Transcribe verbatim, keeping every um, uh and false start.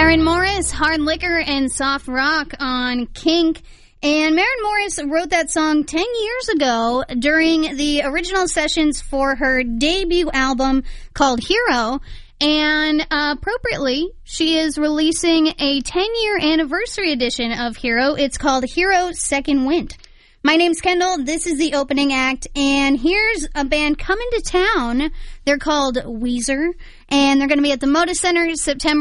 Maren Morris, Hard Liquor and Soft Rock on Kink. And Maren Morris wrote that song ten years ago during the original sessions for her debut album called Hero. And uh, appropriately, she is releasing a ten-year anniversary edition of Hero. It's called Hero Second Wind. My name's Kendall. This is the opening act. And here's a band coming to town. They're called Weezer. And they're going to be at the Moda Center September